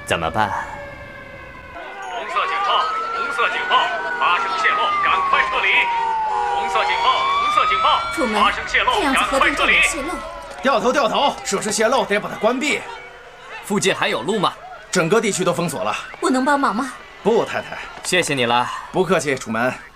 怎么办？ 红色警报！红色警报！发生泄漏，赶快撤离！红色警报！红色警报！ 楚门， 发生泄漏， 看样子核电赶快撤离！ 站有泄漏。 掉头！设施泄漏，得把它关闭。 附近还有路吗？ 整个地区都封锁了。 我能帮忙吗？ 不，太太， 谢谢你了。 不客气，楚门。